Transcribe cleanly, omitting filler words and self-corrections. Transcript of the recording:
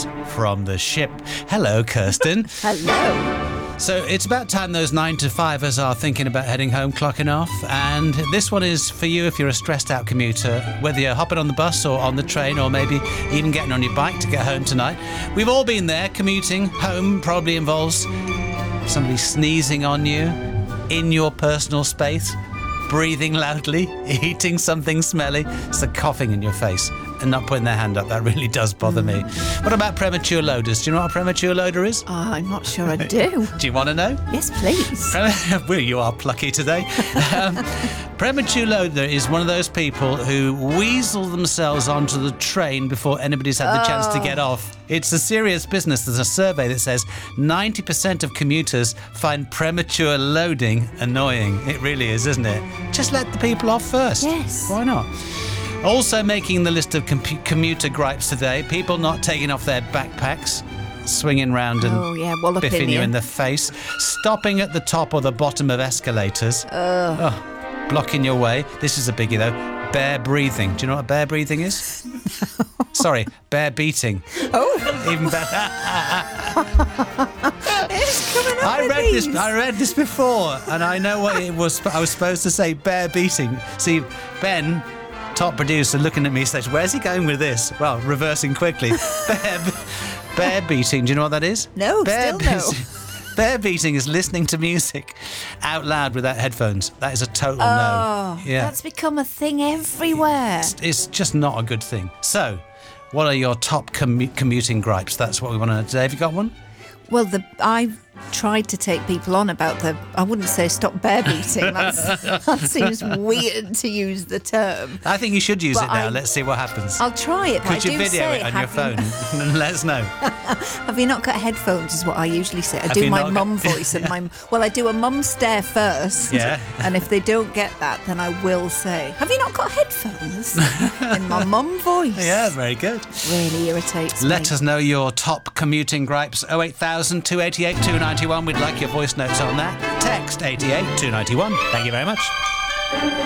from the ship. Hello, Kirsten. Hello. So it's about time those 9-to-5ers are thinking about heading home, clocking off. And this one is for you if you're a stressed out commuter, whether you're hopping on the bus or on the train or maybe even getting on your bike to get home tonight. We've all been there. Commuting home probably involves somebody sneezing on you in your personal space, breathing loudly, eating something smelly, so coughing in your face and not putting their hand up. That really does bother me. What about premature loaders? Do you know what a premature loader is? I'm not sure I do. Do you want to know? Yes, please. Well, you are plucky today. Premature loader is one of those people who weasel themselves onto the train before anybody's had the chance to get off. It's a serious business. There's a survey that says 90% of commuters find premature loading annoying. It really is, isn't it? Just let the people off first. Yes. Why not? Also making the list of commuter gripes today, people not taking off their backpacks, swinging round and biffing you in the face, stopping at the top or the bottom of escalators, blocking your way. This is a biggie though. Bear breathing. Do you know what bear breathing is? Sorry, bear beating. Oh. Even better. It's coming up I read this before, and I know what it was. I was supposed to say bear beating. See, Ben, top producer, looking at me, says, "Where's he going with this?" Well, reversing quickly. Bear beating. Do you know what that is? No, still no. Bear beating is listening to music out loud without headphones. That is a total no. Oh, that's become a thing everywhere. It's just not a good thing. So, what are your top commuting gripes? That's what we want to know today. Have you got one? Well, I've tried to take people on about I wouldn't say stop bear beating. That seems weird to use the term. I think you should use it now. Let's see what happens. I'll try it. Could you video it on your phone and let us know? Have you not got headphones is what I usually say. I do my mum voice and I do a mum stare first. Yeah. And if they don't get that, then I will say, have you not got headphones? In my mum voice. Yeah, very good. Really irritates me. Let us know your top commuting gripes. 08000 288 291. We'd like your voice notes on that. Text 88 291. Thank you very much.